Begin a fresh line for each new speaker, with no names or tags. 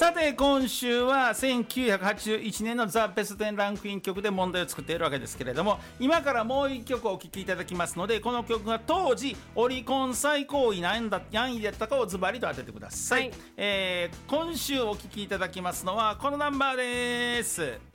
さて今週は1981年のザ・ベスト10ランクイン曲で問題を作っているわけですけれども、今からもう一曲お聴きいただきますので、この曲が当時オリコン最高位何位だったかをズバリと当ててください、今週お聴きいただきますのはこのナンバーです。